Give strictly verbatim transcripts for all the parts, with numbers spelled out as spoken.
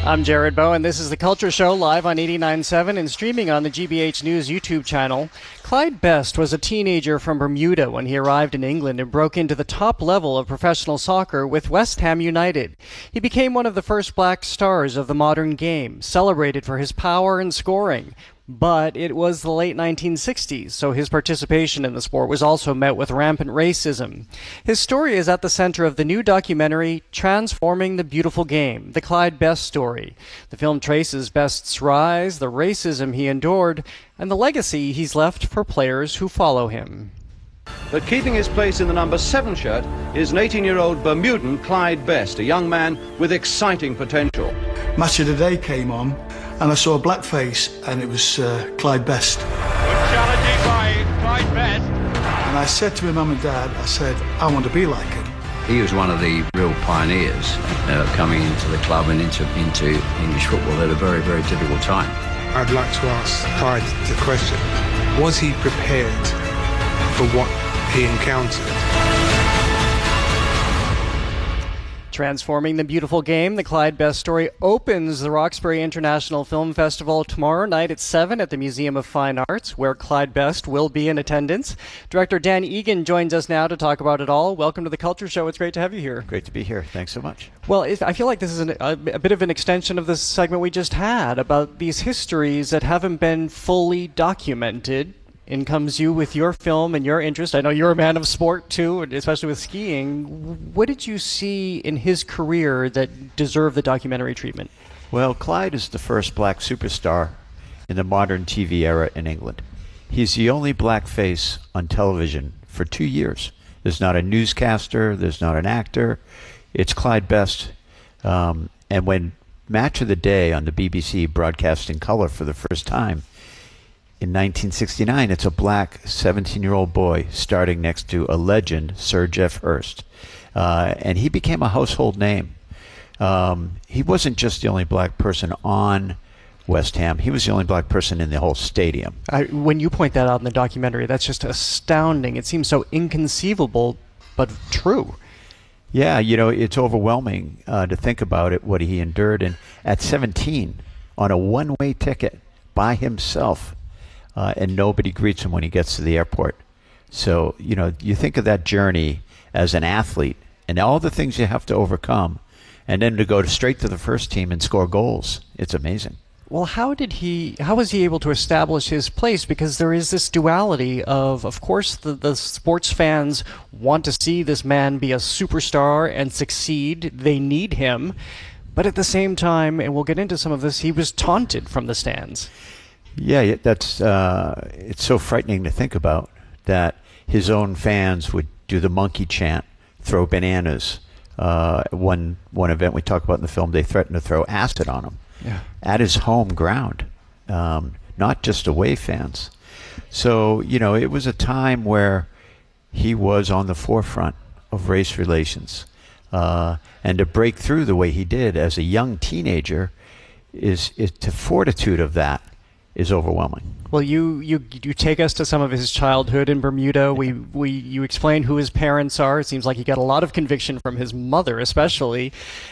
I'm Jared Bow, and this is The Culture Show, live on eighty-nine point seven and streaming on the G B H News YouTube channel. Clyde Best was a teenager from Bermuda when he arrived in England and broke into the top level of professional soccer with West Ham United. He became one of the first black stars of the modern game, celebrated for his power and scoring. But it was the late nineteen sixties, so his participation in the sport was also met with rampant racism. His story is at the center of the new documentary, Transforming the Beautiful Game, The Clyde Best Story. The film traces Best's rise, the racism he endured, and the legacy he's left for players who follow him. But keeping his place in the number seven shirt is an eighteen-year-old Bermudan Clyde Best, a young man with exciting potential. Match of the Day came on, and I saw a black face, and it was uh, Clyde Best. Good challenge by Clyde Best. And I said to my mum and dad, I said, I want to be like him. He was one of the real pioneers uh, coming into the club and into, into English football at a very, very difficult time. I'd like to ask Clyde the question, was he prepared for what he encountered? Transforming the Beautiful Game, The Clyde Best Story opens the Roxbury International Film Festival tomorrow night at seven at the Museum of Fine Arts, where Clyde Best will be in attendance. Director Dan Egan joins us now to talk about it all. Welcome to The Culture Show. It's great to have you here. Great to be here. Thanks so much. Well, it, I feel like this is an, a, a bit of an extension of this segment we just had about these histories that haven't been fully documented. In comes you with your film and your interest. I know you're a man of sport, too, especially with skiing. What did you see in his career that deserved the documentary treatment? Well, Clyde is the first black superstar in the modern T V era in England. He's the only black face on television for two years. There's not a newscaster. There's not an actor. It's Clyde Best. Um, and when Match of the Day on the B B C broadcast in color for the first time, in nineteen sixty-nine, it's a black seventeen-year-old boy starting next to a legend, Sir Geoff Hurst. Uh, and he became a household name. Um, he wasn't just the only black person on West Ham. He was the only black person in the whole stadium. I, when you point that out in the documentary, that's just astounding. It seems so inconceivable, but true. Yeah, you know, it's overwhelming uh, to think about it, what he endured. And at seventeen, on a one-way ticket by himself, Uh, and nobody greets him when he gets to the airport. So, you know, you think of that journey as an athlete and all the things you have to overcome, and then to go to straight to the first team and score goals. It's amazing. Well, how did he, how was he able to establish his place? Because there is this duality of, of course, the, the sports fans want to see this man be a superstar and succeed. They need him. But at the same time, and we'll get into some of this, he was taunted from the stands. Yeah, that's uh, it's so frightening to think about that his own fans would do the monkey chant, throw bananas. Uh, one one event we talk about in the film, they threatened to throw acid on him yeah. at his home ground, um, not just away fans. So, you know, it was a time where he was on the forefront of race relations. Uh, and to break through the way he did as a young teenager, is, is the fortitude of that is overwhelming. Well, you, you you take us to some of his childhood in Bermuda. We we you explain who his parents are. It seems like he got a lot of conviction from his mother, especially.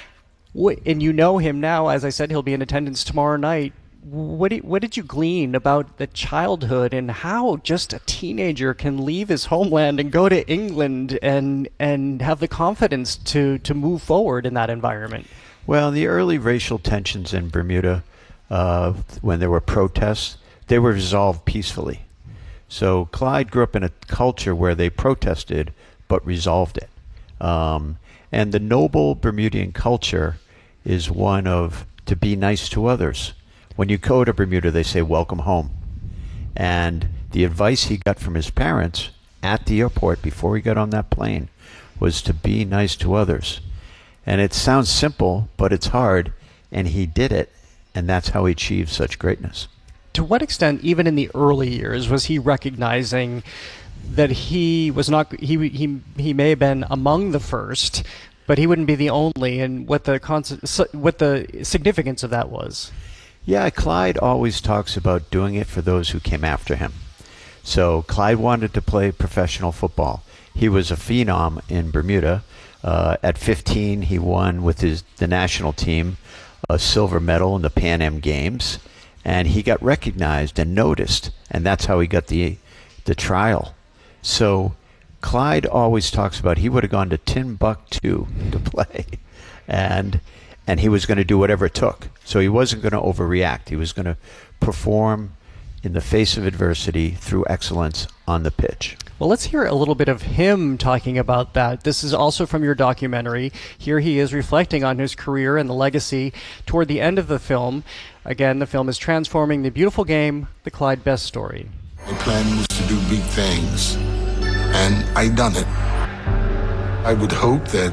And you know him now. As I said, he'll be in attendance tomorrow night. What did, what did you glean about the childhood and how just a teenager can leave his homeland and go to England and and have the confidence to to move forward in that environment? Well, the early racial tensions in Bermuda, Uh, when there were protests, they were resolved peacefully. So Clyde grew up in a culture where they protested but resolved it. Um, and the noble Bermudian culture is one of to be nice to others. When you go to Bermuda, they say, welcome home. And the advice he got from his parents at the airport before he got on that plane was to be nice to others. And it sounds simple, but it's hard, and he did it. And that's how he achieved such greatness. To what extent, even in the early years, was he recognizing that he was not he he he may have been among the first, but he wouldn't be the only, and what the what the significance of that was? Yeah, Clyde always talks about doing it for those who came after him. So Clyde wanted to play professional football. He was a phenom in Bermuda. Uh, at fifteen, he won with his the national team a silver medal in the Pan Am Games, and he got recognized and noticed, and that's how he got the the trial. So Clyde always talks about he would have gone to Timbuktu to play, and and he was going to do whatever it took. So he wasn't going to overreact. He was going to perform in the face of adversity through excellence on the pitch. Well, let's hear a little bit of him talking about that. This is also from your documentary. Here he is reflecting on his career and the legacy toward the end of the film. Again, the film is Transforming the Beautiful Game, the Clyde Best Story. My plan was to do big things, and I done it. I would hope that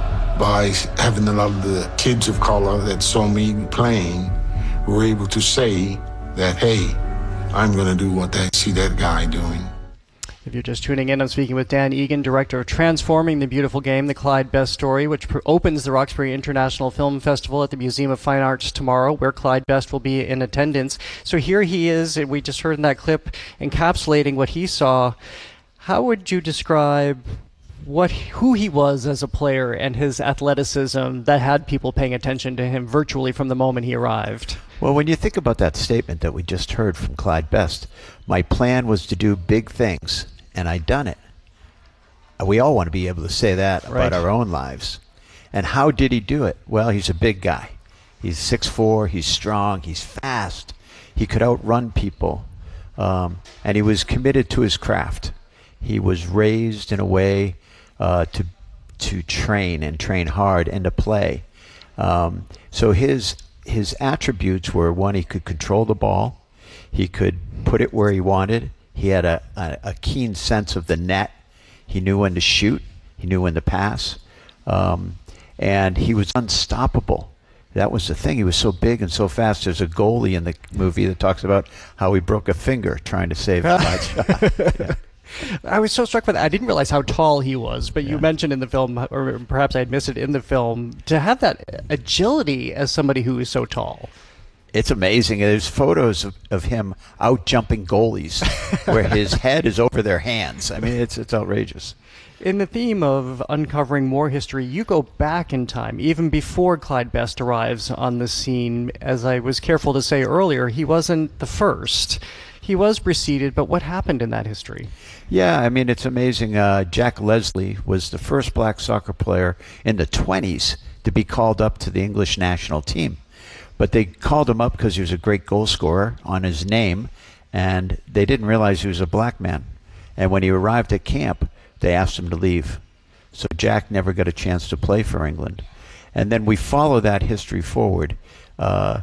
by having a lot of the kids of color that saw me playing were able to say that, hey, I'm going to do what I see that guy doing. If you're just tuning in, I'm speaking with Dan Egan, director of Transforming the Beautiful Game, the Clyde Best Story, which pr- opens the Roxbury International Film Festival at the Museum of Fine Arts tomorrow, where Clyde Best will be in attendance. So here he is, and we just heard in that clip, encapsulating what he saw. How would you describe what who he was as a player and his athleticism that had people paying attention to him virtually from the moment he arrived? Well, when you think about that statement that we just heard from Clyde Best, my plan was to do big things, and I done it. We all want to be able to say that about Right. our own lives. And how did he do it? Well, he's a big guy. He's six foot four, he's strong, he's fast. He could outrun people. Um, and he was committed to his craft. He was raised in a way uh, to to train and train hard and to play. Um, so his his attributes were, one, he could control the ball. He could put it where he wanted. He had a, a, a keen sense of the net. He knew when to shoot. He knew when to pass. Um, and he was unstoppable. That was the thing. He was so big and so fast. There's a goalie in the movie that talks about how he broke a finger trying to save Clyde's shot. Yeah. I was so struck by that. I didn't realize how tall he was, but Yeah. you mentioned in the film, or perhaps I had missed it in the film, to have that agility as somebody who is so tall. It's amazing. There's photos of, of him out jumping goalies where his head is over their hands. I mean, it's it's outrageous. In the theme of uncovering more history, you go back in time, even before Clyde Best arrives on the scene. As I was careful to say earlier, he wasn't the first. He was preceded, but what happened in that history? Yeah, I mean, it's amazing. Uh, Jack Leslie was the first black soccer player in the twenties to be called up to the English national team. But they called him up because he was a great goal scorer on his name, and they didn't realize he was a black man. And when he arrived at camp, they asked him to leave. So Jack never got a chance to play for England. And then we follow that history forward uh,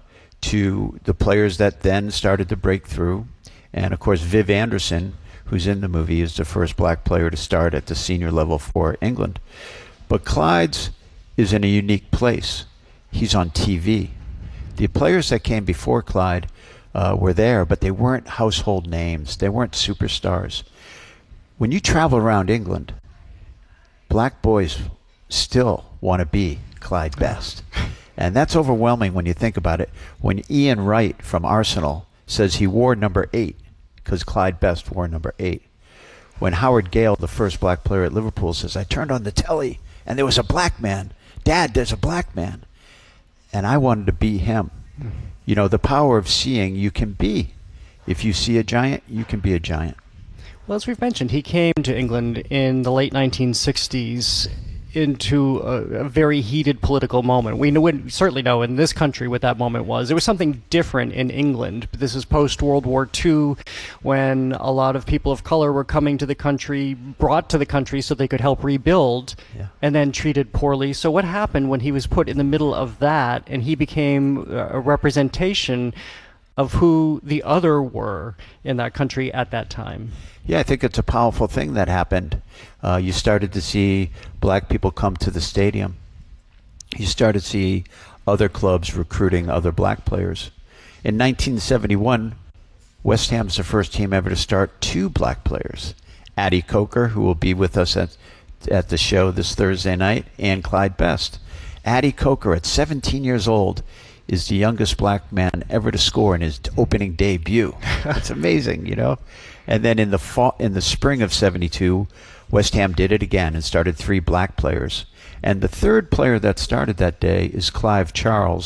to the players that then started to break through. And, of course, Viv Anderson, who's in the movie, is the first black player to start at the senior level for England. But Clyde's is in a unique place. He's on T V. The players that came before Clyde uh, were there, but they weren't household names. They weren't superstars. When you travel around England, black boys still want to be Clyde Best. And that's overwhelming when you think about it. When Ian Wright from Arsenal says he wore number eight, because Clyde Best wore number eight. When Howard Gale, the first black player at Liverpool, says, I turned on the telly and there was a black man. Dad, there's a black man. And I wanted to be him. You know, the power of seeing, you can be. If you see a giant, you can be a giant. Well, as we've mentioned, he came to England in the late nineteen sixties into a, a very heated political moment. We, know, we certainly know in this country what that moment was. It was something different in England. This is post-World War Two, when a lot of people of color were coming to the country, brought to the country so they could help rebuild, Yeah. and then treated poorly. So what happened when he was put in the middle of that and he became a representation of who the other were in that country at that time? Yeah, I think it's a powerful thing that happened. Uh, you started to see black people come to the stadium. You started to see other clubs recruiting other black players. In nineteen seventy-one, West Ham's the first team ever to start two black players. Addie Coker, who will be with us at, at the show this Thursday night, and Clyde Best. Addie Coker, at seventeen years old, is the youngest black man ever to score in his opening debut. It's amazing, you know. And then in the fall, in the spring of seventy-two, West Ham did it again and started three black players. And the third player that started that day is Clive Charles,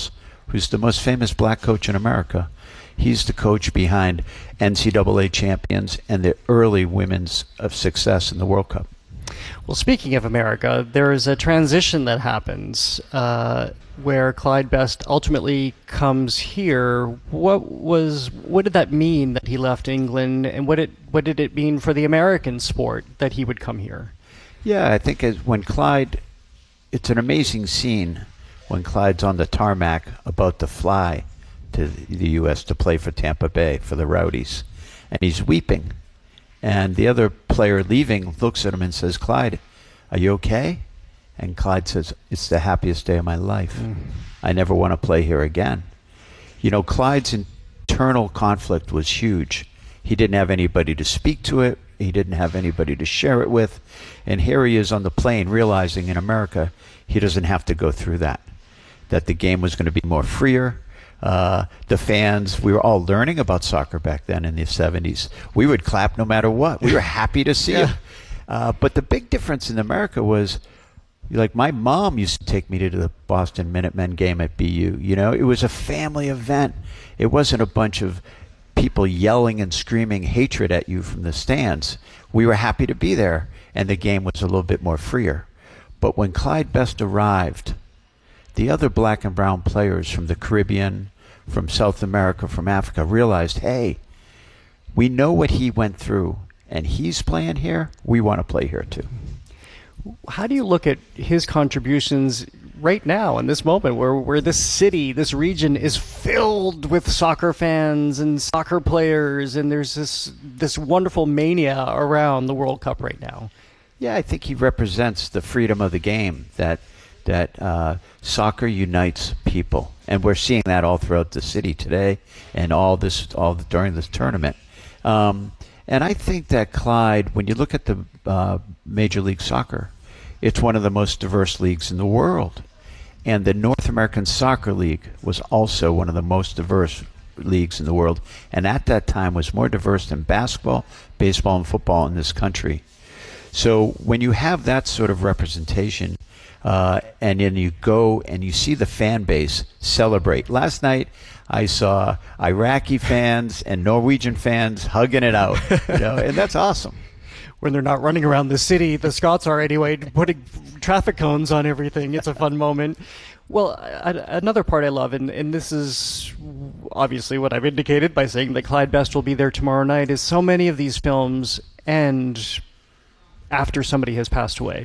who's the most famous black coach in America. He's the coach behind N C double A champions and the early women's of success in the World Cup. Well, speaking of America, there is a transition that happens uh, where Clyde Best ultimately comes here. What was what did that mean that he left England, and what it what did it mean for the American sport that he would come here? Yeah, I think as when Clyde, it's an amazing scene when Clyde's on the tarmac about to fly to the U S to play for Tampa Bay for the Rowdies, and he's weeping. And the other player leaving looks at him and says, "Clyde, are you okay?" And Clyde says, "It's the happiest day of my life. Mm. I never want to play here again." You know, Clyde's internal conflict was huge. He didn't have anybody to speak to it. He didn't have anybody to share it with. And here he is on the plane realizing in America he doesn't have to go through that, that the game was going to be more freer. Uh, the fans, we were all learning about soccer back then in the seventies. We would clap no matter what. We were happy to see yeah. it. Uh, but the big difference in America was, like, my mom used to take me to the Boston Minutemen game at B U. You know, it was a family event. It wasn't a bunch of people yelling and screaming hatred at you from the stands. We were happy to be there, and the game was a little bit more freer. But when Clyde Best arrived, the other black and brown players from the Caribbean, from South America, from Africa realized, hey, we know what he went through, and he's playing here. We want to play here too. How do you look at his contributions right now in this moment where, where this city, this region is filled with soccer fans and soccer players, and there's this this wonderful mania around the World Cup right now? Yeah, I think he represents the freedom of the game, that that uh, soccer unites people, and we're seeing that all throughout the city today, and all this all during this tournament. Um, and I think that Clyde, when you look at the uh, Major League Soccer, it's one of the most diverse leagues in the world, and the North American Soccer League was also one of the most diverse leagues in the world, and at that time was more diverse than basketball, baseball, and football in this country. So when you have that sort of representation, Uh, and then you go and you see the fan base celebrate. Last night, I saw Iraqi fans and Norwegian fans hugging it out, you know, and that's awesome. When they're not running around the city, the Scots are anyway, putting traffic cones on everything. It's a fun moment. Well, a- another part I love, and, and this is obviously what I've indicated by saying that Clyde Best will be there tomorrow night, is so many of these films end after somebody has passed away,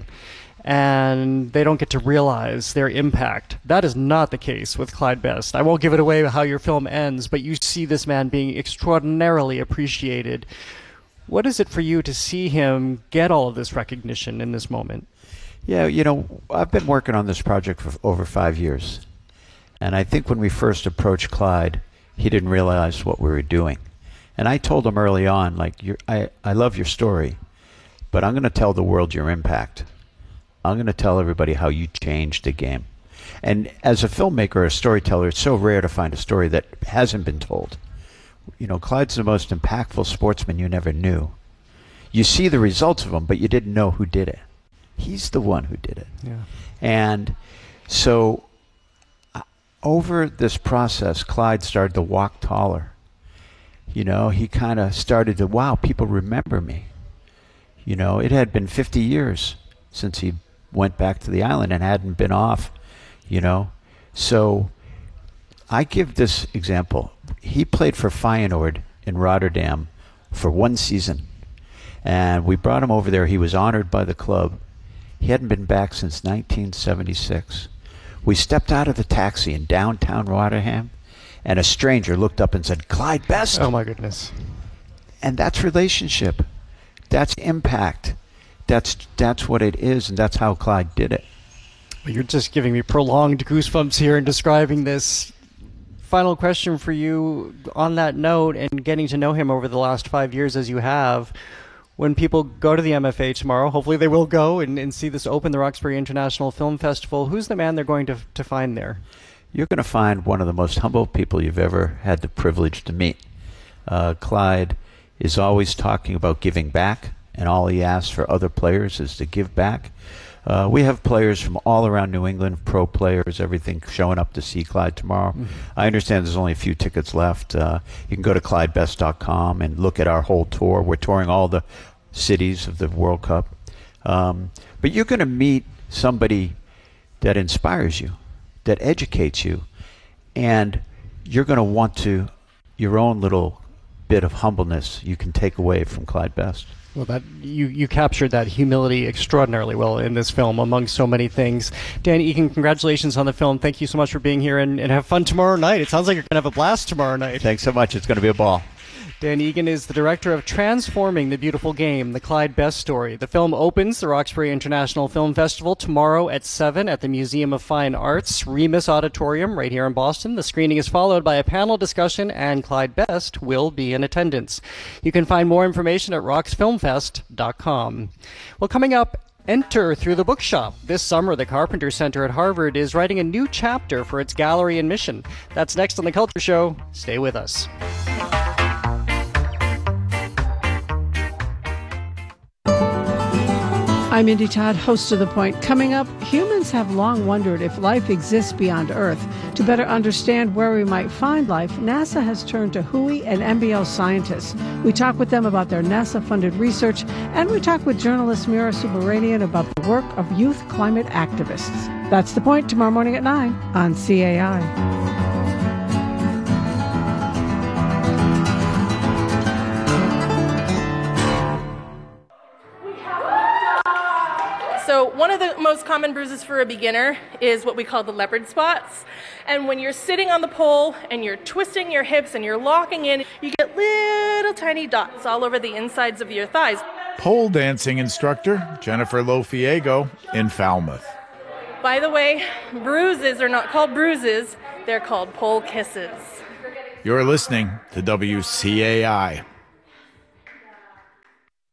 and they don't get to realize their impact. That is not the case with Clyde Best. I won't give it away how your film ends, but you see this man being extraordinarily appreciated. What is it for you to see him get all of this recognition in this moment? Yeah, you know, I've been working on this project for over five years. And I think when we first approached Clyde, he didn't realize what we were doing. And I told him early on, like, you're, I, I love your story, but I'm going to tell the world your impact. I'm going to tell everybody how you changed the game. And as a filmmaker or a storyteller, it's so rare to find a story that hasn't been told. You know, Clyde's the most impactful sportsman you never knew. You see the results of him, but you didn't know who did it. He's the one who did it. Yeah. And so uh, over this process, Clyde started to walk taller. You know, he kind of started to, wow, people remember me. You know, it had been fifty years since he went back to the island and hadn't been off, you know. So I give this example. He played for Feyenoord in Rotterdam for one season. And we brought him over there. He was honored by the club. He hadn't been back since nineteen seventy-six. We stepped out of the taxi in downtown Rotterdam, and a stranger looked up and said, "Clyde Best." Oh, my goodness. And that's relationship. That's impact. That's that's what it is, and that's how Clyde did it. Well, you're just giving me prolonged goosebumps here in describing this. Final question for you on that note, and getting to know him over the last five years as you have. When people go to the M F A tomorrow, hopefully they will go and, and see this open, the Roxbury International Film Festival. Who's the man they're going to to find there? You're going to find one of the most humble people you've ever had the privilege to meet. Uh, Clyde is always talking about giving back, and all he asks for other players is to give back. Uh, we have players from all around New England, pro players, everything, showing up to see Clyde tomorrow. Mm-hmm. I understand there's only a few tickets left. Uh, you can go to Clyde Best dot com and look at our whole tour. We're touring all the cities of the World Cup. Um, but you're going to meet somebody that inspires you, that educates you, and you're going to want to, your own little bit of humbleness you can take away from Clyde Best. Well, that you, you captured that humility extraordinarily well in this film, among so many things. Dan Egan, congratulations on the film. Thank you so much for being here, and, and have fun tomorrow night. It sounds like you're going to have a blast tomorrow night. Thanks so much. It's going to be a ball. Dan Egan is the director of Transforming the Beautiful Game, the Clyde Best story. The film opens the Roxbury International Film Festival tomorrow at seven at the Museum of Fine Arts, Remus Auditorium, right here in Boston. The screening is followed by a panel discussion, and Clyde Best will be in attendance. You can find more information at rox film fest dot com. Well, coming up, enter Through the Bookshop. This summer, the Carpenter Center at Harvard is writing a new chapter for its gallery and mission. That's next on The Culture Show. Stay with us. I'm Indy Todd, host of The Point. Coming up, humans have long wondered if life exists beyond Earth. To better understand where we might find life, NASA has turned to W H O and N B L scientists. We talk with them about their NASA-funded research, and we talk with journalist Mira Subbaranian about the work of youth climate activists. That's The Point, tomorrow morning at nine on C A I. So one of the most common bruises for a beginner is what we call the leopard spots. And when you're sitting on the pole and you're twisting your hips and you're locking in, you get little tiny dots all over the insides of your thighs. Pole dancing instructor Jennifer Lofiego in Falmouth. By the way, bruises are not called bruises, they're called pole kisses. You're listening to W C A I.